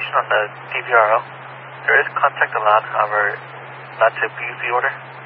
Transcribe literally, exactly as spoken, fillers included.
question on the D V R O. There is contact allowed, however, not to abuse the order.